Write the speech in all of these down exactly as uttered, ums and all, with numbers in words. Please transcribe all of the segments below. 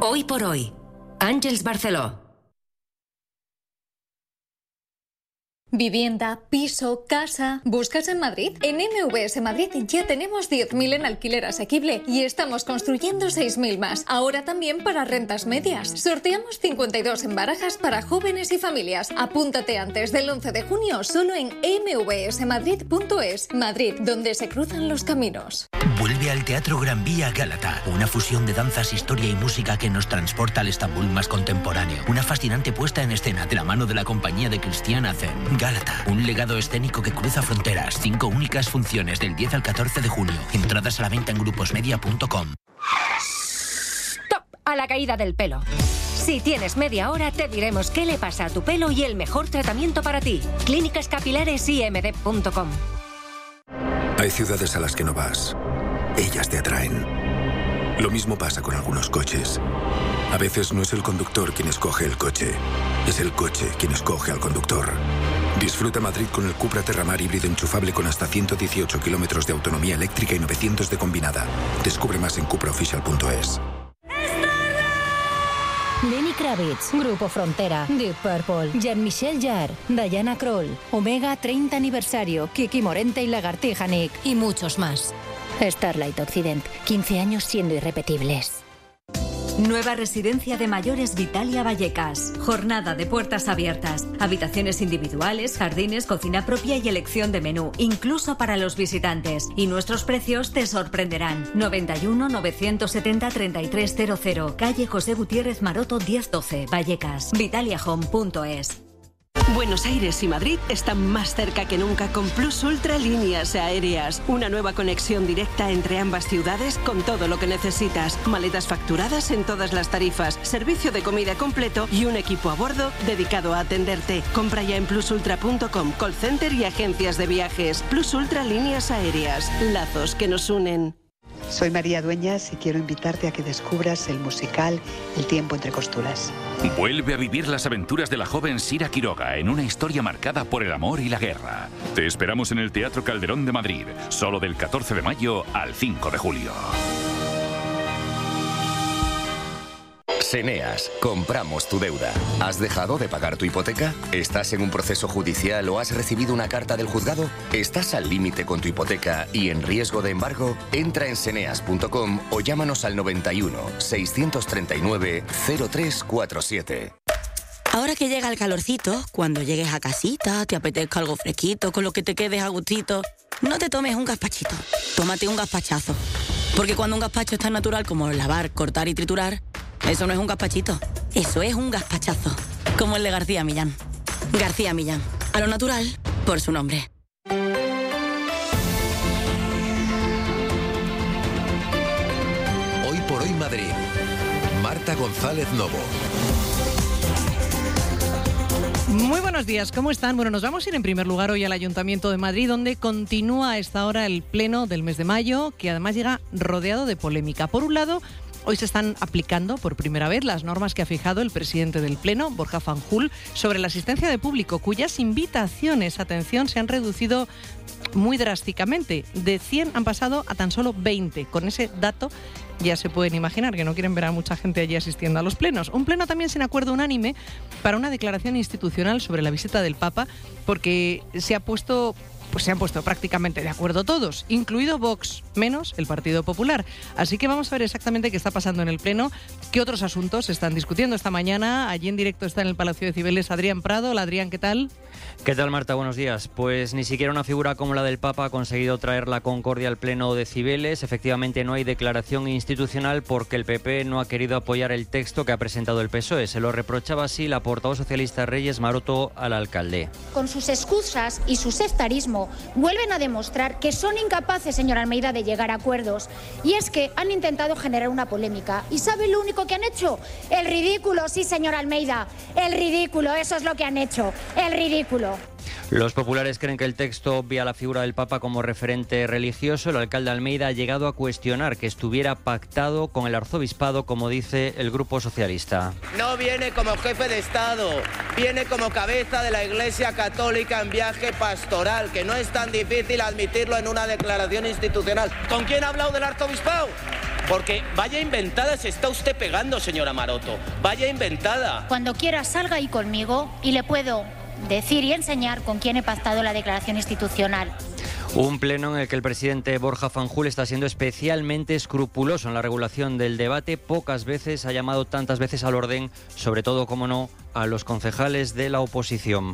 Hoy por hoy. Àngels Barceló. Vivienda, piso, casa... ¿Buscas en Madrid? En M V S Madrid ya tenemos diez mil en alquiler asequible y estamos construyendo seis mil más. Ahora también para rentas medias. Sorteamos cincuenta y dos en barajas para jóvenes y familias. Apúntate antes del once de junio solo en eme ve ese madrid punto es. Madrid, donde se cruzan los caminos. Vuelve al Teatro Gran Vía Gálata. Una fusión de danzas, historia y música que nos transporta al Estambul más contemporáneo. Una fascinante puesta en escena de la mano de la compañía de Cristian Azen. Gálata, un legado escénico que cruza fronteras. Cinco únicas funciones del diez al catorce de junio. Entradas a la venta en gruposmedia punto com. ¡Stop! A la caída del pelo. Si tienes media hora, te diremos qué le pasa a tu pelo y el mejor tratamiento para ti. Clínicas Capilares i eme de punto com. Hay ciudades a las que no vas. Ellas te atraen. Lo mismo pasa con algunos coches. A veces no es el conductor quien escoge el coche. Es el coche quien escoge al conductor. Disfruta Madrid con el Cupra Terramar híbrido enchufable con hasta ciento dieciocho kilómetros de autonomía eléctrica y novecientos de combinada. Descubre más en cupra oficial punto es. Lenny Kravitz, Grupo Frontera, Deep Purple, Jean-Michel Jarre, Diana Kroll, Omega treinta aniversario, Kiki Morente y Lagartija Nick y muchos más. Starlight Occident, quince años siendo irrepetibles. Nueva residencia de mayores Vitalia Vallecas. Jornada de puertas abiertas. Habitaciones individuales, jardines, cocina propia y elección de menú, incluso para los visitantes. Y nuestros precios te sorprenderán. noventa y uno, novecientos setenta, treinta y tres cero cero. Calle José Gutiérrez Maroto diez doce, Vallecas. Vitalia Home punto es. Buenos Aires y Madrid están más cerca que nunca con Plus Ultra Líneas Aéreas. Una nueva conexión directa entre ambas ciudades con todo lo que necesitas. Maletas facturadas en todas las tarifas, servicio de comida completo y un equipo a bordo dedicado a atenderte. Compra ya en plus ultra punto com, call center y agencias de viajes. Plus Ultra Líneas Aéreas. Lazos que nos unen. Soy María Dueñas y quiero invitarte a que descubras el musical El tiempo entre costuras. Vuelve a vivir las aventuras de la joven Sira Quiroga en una historia marcada por el amor y la guerra. Te esperamos en el Teatro Calderón de Madrid, solo del catorce de mayo al cinco de julio. Seneas, compramos tu deuda. ¿Has dejado de pagar tu hipoteca? ¿Estás en un proceso judicial o has recibido una carta del juzgado? ¿Estás al límite con tu hipoteca y en riesgo de embargo? Entra en seneas punto com o llámanos al noventa y uno, seiscientos treinta y nueve, cero tres cuarenta y siete. Ahora que llega el calorcito, cuando llegues a casita, te apetezca algo fresquito, con lo que te quedes a gustito, no te tomes un gazpachito, tómate un gazpachazo. Porque cuando un gazpacho es tan natural como lavar, cortar y triturar, eso no es un gazpachito, eso es un gazpachazo, como el de García Millán. García Millán, a lo natural, por su nombre. Hoy por hoy Madrid. Marta González Novo. Muy buenos días, ¿cómo están? Bueno, nos vamos a ir en primer lugar hoy al Ayuntamiento de Madrid, donde continúa a esta hora el pleno del mes de mayo, que además llega rodeado de polémica. Por un lado, hoy se están aplicando por primera vez las normas que ha fijado el presidente del Pleno, Borja Fanjul, sobre la asistencia de público, cuyas invitaciones, atención, se han reducido muy drásticamente. De cien han pasado a tan solo veinte. Con ese dato ya se pueden imaginar que no quieren ver a mucha gente allí asistiendo a los plenos. Un pleno también sin acuerdo unánime para una declaración institucional sobre la visita del Papa, porque se ha puesto... pues se han puesto prácticamente de acuerdo todos, incluido Vox, menos el Partido Popular. Así que vamos a ver exactamente qué está pasando en el Pleno, qué otros asuntos se están discutiendo esta mañana. Allí en directo está en el Palacio de Cibeles Adrián Prado. Hola Adrián, ¿qué tal? ¿Qué tal, Marta? Buenos días. Pues ni siquiera una figura como la del Papa ha conseguido traer la concordia al Pleno de Cibeles. Efectivamente no hay declaración institucional porque el P P no ha querido apoyar el texto que ha presentado el P S O E. Se lo reprochaba así la portavoz socialista Reyes Maroto al alcalde. Con sus excusas y su sectarismo vuelven a demostrar que son incapaces, señor Almeida, de llegar a acuerdos. Y es que han intentado generar una polémica. ¿Y sabe lo único que han hecho? El ridículo, sí, señor Almeida. El ridículo, eso es lo que han hecho. El ridículo. Los populares creen que el texto obvia la figura del Papa como referente religioso. El alcalde Almeida ha llegado a cuestionar que estuviera pactado con el arzobispado, como dice el Grupo Socialista. No viene como jefe de Estado, viene como cabeza de la Iglesia Católica en viaje pastoral, que no es tan difícil admitirlo en una declaración institucional. ¿Con quién ha hablado del arzobispado? Porque vaya inventada se está usted pegando, señora Maroto. Vaya inventada. Cuando quiera salga ahí conmigo y le puedo decir y enseñar con quién he pactado la declaración institucional. Un pleno en el que el presidente Borja Fanjul está siendo especialmente escrupuloso en la regulación del debate. Pocas veces ha llamado tantas veces al orden, sobre todo, como no, a los concejales de la oposición.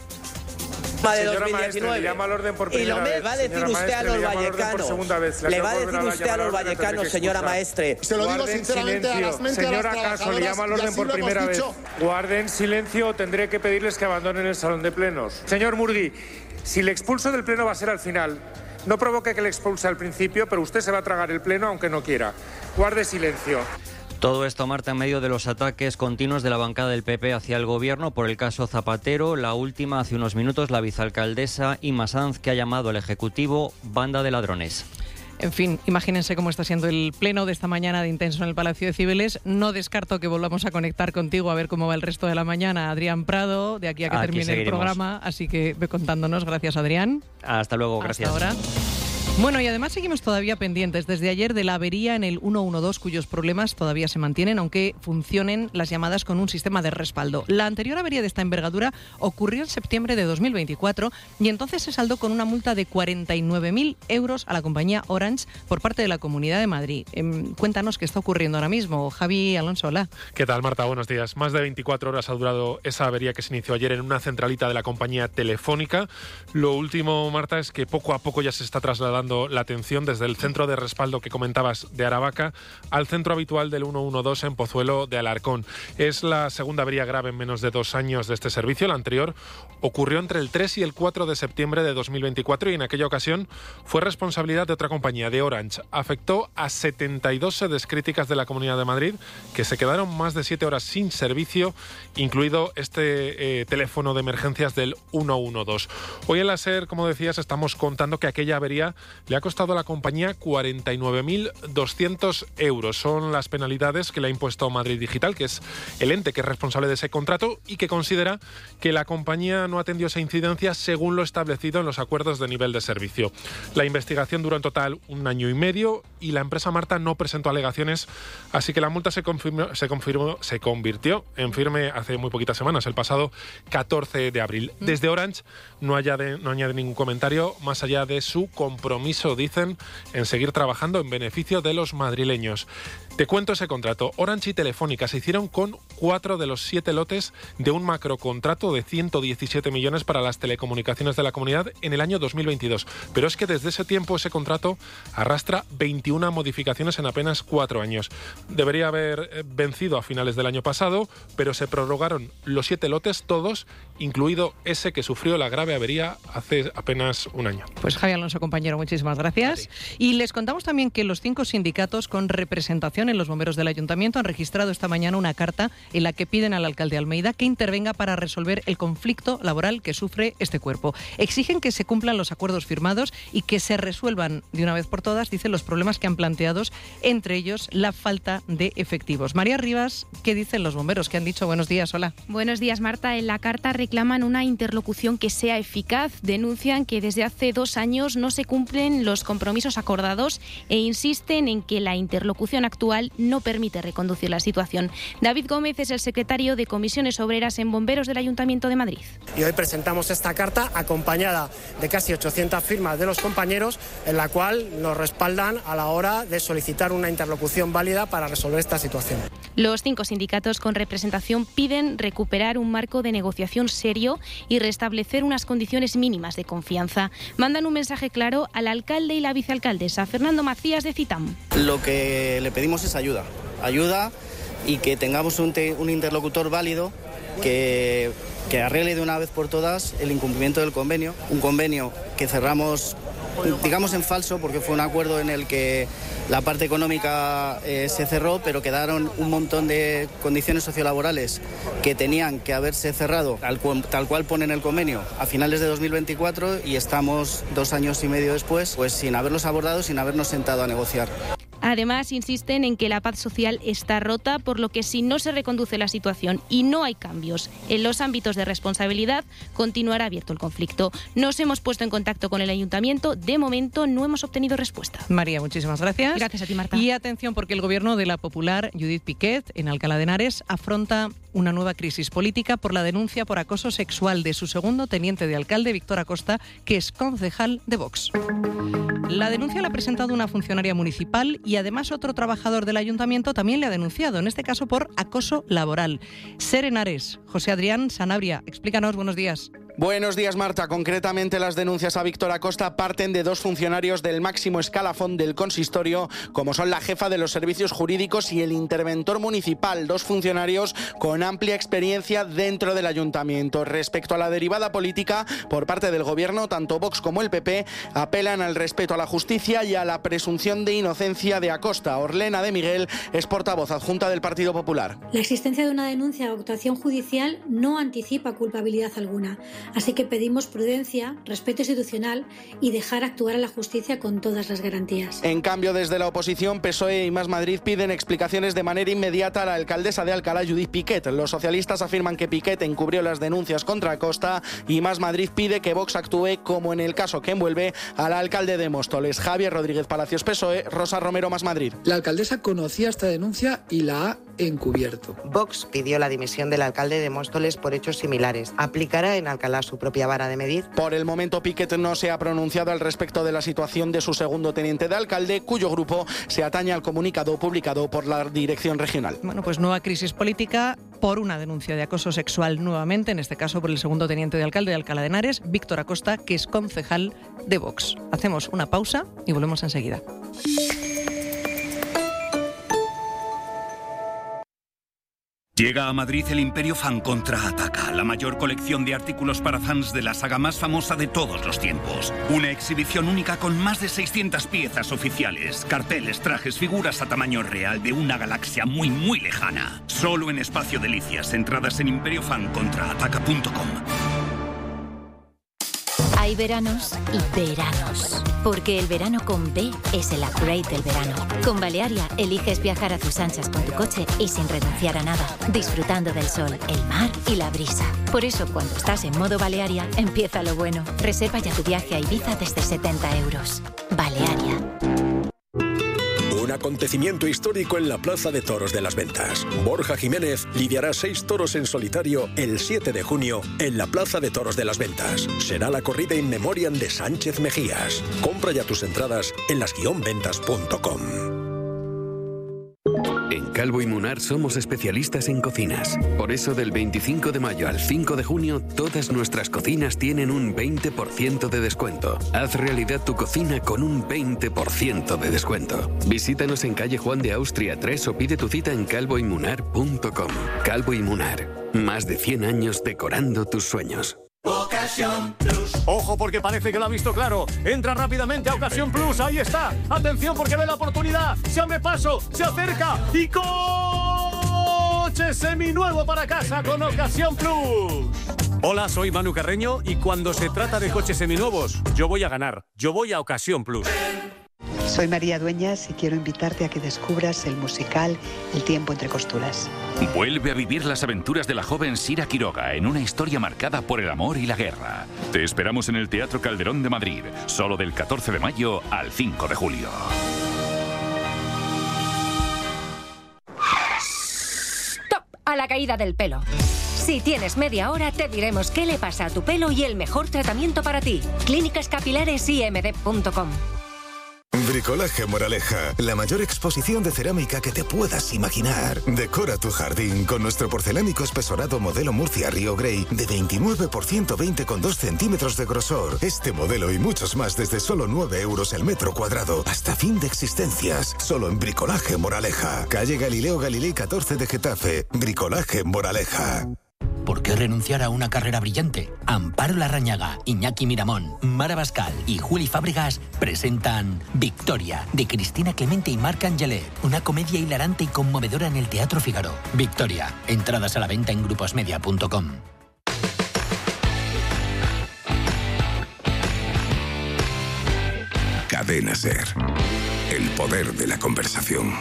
De dos mil diecinueve. Llama al orden por y lo vez. me va a decir Señora usted maestre, a los vallecanos. Le va a decir usted a los vallecanos, señora maestre. Se lo digo sinceramente a las mentes de las trabajadoras. Señora Caso, le llama al orden por primera vez. Guarden silencio o tendré que pedirles que abandonen el salón de plenos. Señor Murgui, si le expulso del pleno va a ser al final. No provoque que le expulse al principio, pero usted se va a tragar el pleno aunque no quiera. Guarde silencio. Todo esto, Marta, en medio de los ataques continuos de la bancada del P P hacia el gobierno por el caso Zapatero. La última, hace unos minutos, la vicealcaldesa Inma Sanz, que ha llamado al Ejecutivo banda de ladrones. En fin, imagínense cómo está siendo el pleno de esta mañana de intenso en el Palacio de Cibeles. No descarto que volvamos a conectar contigo a ver cómo va el resto de la mañana. Adrián Prado, de aquí a que aquí termine seguiremos. el programa. Así que ve contándonos. Gracias, Adrián. Hasta luego, gracias. Hasta ahora. Bueno, y además seguimos todavía pendientes desde ayer de la avería en el ciento doce, cuyos problemas todavía se mantienen, aunque funcionen las llamadas con un sistema de respaldo. La anterior avería de esta envergadura ocurrió en septiembre de dos mil veinticuatro y entonces se saldó con una multa de cuarenta y nueve mil euros a la compañía Orange por parte de la Comunidad de Madrid. Eh, cuéntanos qué está ocurriendo ahora mismo. Javi Alonso, hola. ¿Qué tal, Marta? Buenos días. Más de veinticuatro horas ha durado esa avería que se inició ayer en una centralita de la compañía Telefónica. Lo último, Marta, es que poco a poco ya se está trasladando la atención desde el centro de respaldo que comentabas de Aravaca al centro habitual del ciento doce en Pozuelo de Alarcón. Es la segunda avería grave en menos de dos años de este servicio. La anterior ocurrió entre el tres y el cuatro de septiembre de dos mil veinticuatro y en aquella ocasión fue responsabilidad de otra compañía, de Orange. Afectó a setenta y dos sedes críticas de la Comunidad de Madrid que se quedaron más de siete horas sin servicio, incluido este eh, teléfono de emergencias del ciento doce. Hoy en la SER, como decías, estamos contando que aquella avería le ha costado a la compañía cuarenta y nueve mil doscientos euros. Son las penalidades que le ha impuesto Madrid Digital, que es el ente que es responsable de ese contrato y que considera que la compañía no atendió esa incidencia según lo establecido en los acuerdos de nivel de servicio. La investigación duró en total un año y medio y la empresa Marta no presentó alegaciones, así que la multa se confirmó, se confirmó, se convirtió en firme hace muy poquitas semanas, el pasado catorce de abril. Desde Orange no, añade, no añade ningún comentario más allá de su compromiso, dicen, en seguir trabajando en beneficio de los madrileños. Te cuento ese contrato. Orange y Telefónica se hicieron con cuatro de los siete lotes de un macrocontrato de ciento diecisiete millones para las telecomunicaciones de la comunidad en el año dos mil veintidós. Pero es que desde ese tiempo ese contrato arrastra veintiuna modificaciones en apenas cuatro años. Debería haber vencido a finales del año pasado, pero se prorrogaron los siete lotes todos, incluido ese que sufrió la grave avería hace apenas un año. Pues Javi Alonso, compañero, muchísimas gracias. Y les contamos también que los cinco sindicatos con representación en los bomberos del Ayuntamiento han registrado esta mañana una carta en la que piden al alcalde Almeida que intervenga para resolver el conflicto laboral que sufre este cuerpo. Exigen que se cumplan los acuerdos firmados y que se resuelvan de una vez por todas, dicen, los problemas que han planteado, entre ellos la falta de efectivos. María Rivas, ¿qué dicen los bomberos? ¿Qué han dicho? Buenos días, hola. Buenos días, Marta. En la carta reclaman una interlocución que sea eficaz. Denuncian que desde hace dos años no se cumplen los compromisos acordados e insisten en que la interlocución actual no permite reconducir la situación. David Gómez es el secretario de Comisiones Obreras en Bomberos del Ayuntamiento de Madrid. Y hoy presentamos esta carta acompañada de casi ochocientas firmas de los compañeros en la cual nos respaldan a la hora de solicitar una interlocución válida para resolver esta situación. Los cinco sindicatos con representación piden recuperar un marco de negociación serio y restablecer unas condiciones mínimas de confianza. Mandan un mensaje claro al alcalde y la vicealcaldesa, Fernando Macías de Citam. Lo que le pedimos es ayuda, ayuda y que tengamos un, te, un interlocutor válido que, que arregle de una vez por todas el incumplimiento del convenio, un convenio que cerramos, digamos, en falso, porque fue un acuerdo en el que la parte económica eh, se cerró, pero quedaron un montón de condiciones sociolaborales que tenían que haberse cerrado tal cual, tal cual pone en el convenio a finales de dos mil veinticuatro y estamos dos años y medio después pues sin haberlos abordado, sin habernos sentado a negociar. Además, insisten en que la paz social está rota, por lo que si no se reconduce la situación y no hay cambios en los ámbitos de responsabilidad, continuará abierto el conflicto. Nos hemos puesto en contacto con el ayuntamiento. De momento no hemos obtenido respuesta. María, muchísimas gracias. Gracias a ti, Marta. Y atención, porque el gobierno de la popular Judith Piquet, en Alcalá de Henares, afronta una nueva crisis política por la denuncia por acoso sexual de su segundo teniente de alcalde, Víctor Acosta, que es concejal de Vox. La denuncia la ha presentado una funcionaria municipal y además otro trabajador del ayuntamiento también le ha denunciado, en este caso por acoso laboral. Ser Henares, José Adrián Sanabria, explícanos, buenos días. Buenos días, Marta. Concretamente, las denuncias a Víctor Acosta parten de dos funcionarios del máximo escalafón del consistorio, como son la jefa de los servicios jurídicos y el interventor municipal, dos funcionarios con amplia experiencia dentro del ayuntamiento. Respecto a la derivada política, por parte del gobierno, tanto Vox como el P P apelan al respeto a la justicia y a la presunción de inocencia de Acosta. Orlena de Miguel es portavoz adjunta del Partido Popular. La existencia de una denuncia o actuación judicial no anticipa culpabilidad alguna. Así que pedimos prudencia, respeto institucional y dejar actuar a la justicia con todas las garantías. En cambio, desde la oposición, P S O E y Más Madrid piden explicaciones de manera inmediata a la alcaldesa de Alcalá, Judith Piquet. Los socialistas afirman que Piquet encubrió las denuncias contra Acosta y Más Madrid pide que Vox actúe como en el caso que envuelve al alcalde de Móstoles. Javier Rodríguez Palacios, P S O E, Rosa Romero, Más Madrid. La alcaldesa conocía esta denuncia y la ha encubierto. Vox pidió la dimisión del alcalde de Móstoles por hechos similares. ¿Aplicará en Alcalá su propia vara de medir? Por el momento, Piquet no se ha pronunciado al respecto de la situación de su segundo teniente de alcalde, cuyo grupo se atañe al comunicado publicado por la dirección regional. Bueno, pues nueva crisis política por una denuncia de acoso sexual nuevamente, en este caso por el segundo teniente de alcalde de Alcalá de Henares, Víctor Acosta, que es concejal de Vox. Hacemos una pausa y volvemos enseguida. Llega a Madrid el Imperio Fan Contraataca, la mayor colección de artículos para fans de la saga más famosa de todos los tiempos. Una exhibición única con más de seiscientas piezas oficiales, carteles, trajes, figuras a tamaño real de una galaxia muy muy lejana. Solo en Espacio Delicias, entradas en imperio fan contraataca punto com. Hay veranos y veranos, porque el verano con B es el upgrade del verano. Con Balearia eliges viajar a tus anchas con tu coche y sin renunciar a nada, disfrutando del sol, el mar y la brisa. Por eso, cuando estás en modo Balearia, empieza lo bueno. Reserva ya tu viaje a Ibiza desde setenta euros. Balearia. Un acontecimiento histórico en la Plaza de Toros de las Ventas. Borja Jiménez lidiará seis toros en solitario el siete de junio en la Plaza de Toros de las Ventas. Será la corrida in memoriam de Sánchez Mejías. Compra ya tus entradas en las guion ventas punto com. En Calvo y Munar somos especialistas en cocinas. Por eso del veinticinco de mayo al cinco de junio, todas nuestras cocinas tienen un veinte por ciento de descuento. Haz realidad tu cocina con un veinte por ciento de descuento. Visítanos en calle Juan de Austria tres o pide tu cita en calvo y munar punto com. Calvo y Munar, más de cien años decorando tus sueños. Ocasión Plus. Ojo, porque parece que lo ha visto claro. Entra rápidamente a Ocasión Plus. Ahí está. Atención, porque ve la oportunidad. Se abre paso, se acerca y coche seminuevo para casa con Ocasión Plus. Hola, soy Manu Carreño y cuando se trata de coches seminuevos, yo voy a ganar. Yo voy a Ocasión Plus. Soy María Dueñas y quiero invitarte a que descubras el musical El tiempo entre costuras. Vuelve a vivir las aventuras de la joven Sira Quiroga en una historia marcada por el amor y la guerra. Te esperamos en el Teatro Calderón de Madrid, solo del catorce de mayo al cinco de julio. ¡Stop! A la caída del pelo. Si tienes media hora, te diremos qué le pasa a tu pelo y el mejor tratamiento para ti. Clínicas Capilares i eme de punto com. Bricolaje Moraleja, la mayor exposición de cerámica que te puedas imaginar. Decora tu jardín con nuestro porcelánico espesorado modelo Murcia Río Grey de veintinueve por ciento veinte con dos centímetros de grosor. Este modelo y muchos más desde solo nueve euros el metro cuadrado. Hasta fin de existencias. Solo en Bricolaje Moraleja. Calle Galileo Galilei catorce de Getafe. Bricolaje Moraleja. ¿Por qué renunciar a una carrera brillante? Amparo Larrañaga, Iñaki Miramón, Mara Bascal y Juli Fábregas presentan Victoria, de Cristina Clemente y Marc Angelet. Una comedia hilarante y conmovedora en el Teatro Fígaro. Victoria. Entradas a la venta en gruposmedia punto com. Cada Cadena SER. El poder de la conversación.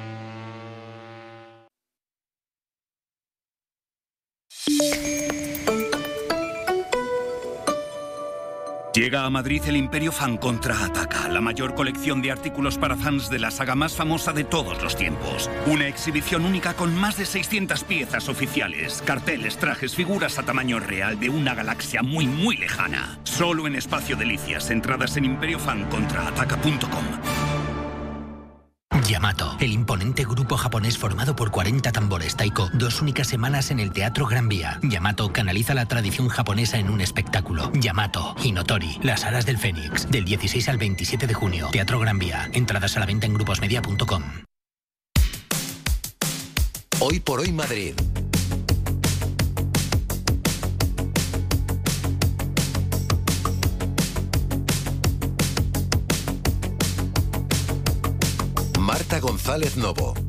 Llega a Madrid el Imperio Fan Contraataca, la mayor colección de artículos para fans de la saga más famosa de todos los tiempos. Una exhibición única con más de seiscientas piezas oficiales, carteles, trajes, figuras a tamaño real de una galaxia muy muy lejana. Solo en Espacio Delicias, entradas en imperio fan contraataca punto com. Yamato, el imponente grupo japonés formado por cuarenta tambores taiko, dos únicas semanas en el Teatro Gran Vía. Yamato canaliza la tradición japonesa en un espectáculo. Yamato, Hinotori, Las Alas del Fénix, del dieciséis al veintisiete de junio. Teatro Gran Vía, entradas a la venta en gruposmedia punto com. Hoy por hoy Madrid. Marta González Novo.